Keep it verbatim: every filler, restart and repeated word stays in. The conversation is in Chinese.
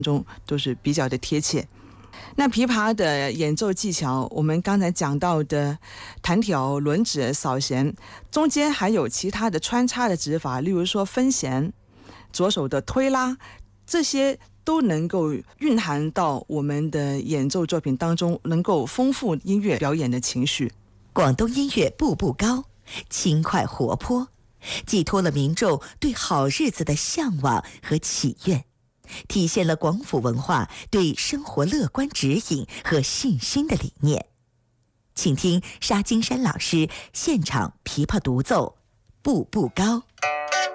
中都是比较的贴切。那琵琶的演奏技巧，我们刚才讲到的弹挑、轮指、扫弦，中间还有其他的穿插的指法，例如说分弦、左手的推拉，这些都能够蕴含到我们的演奏作品当中，能够丰富音乐表演的情绪。 广东音乐步步高，轻快活泼，寄托了民众对好日子的向往和祈愿，体现了广府文化对生活乐观指引和信心的理念。请听沙金山老师现场琵琶独奏《步步高》。